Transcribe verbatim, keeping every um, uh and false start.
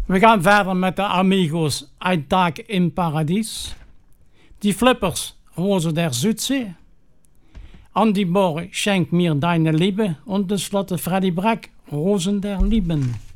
We gaan verder met de Amigos, Ein Tag im Paradies. Die Flippers, Rose der Südsee. Andy Borg, Schenk mir deine Liebe. Und tenslotte Freddy Brack, Rosen der Lieben.